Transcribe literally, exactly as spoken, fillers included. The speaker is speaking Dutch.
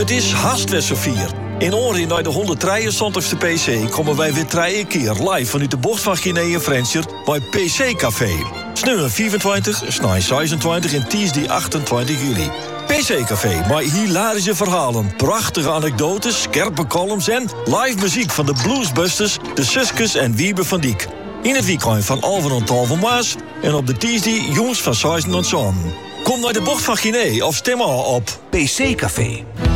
Het is haast weer Sofier. In Oren naar de honderddrieëntwintigste P C komen wij weer drie keer live vanuit de bocht van Guinea en Frenscher bij P C Café. Snummer vierentwintig, snij zesentwintig en Tuesday achtentwintig juli. P C Café, met hilarische verhalen, prachtige anekdotes, scherpe columns en live muziek van de Bluesbusters, de Suskes en Wiebe van Diek. In het weekend van Alven en Talven Maas en op de Tuesday jongens van zes en Zon. Kom naar de bocht van Guinea of stem al op P C Café.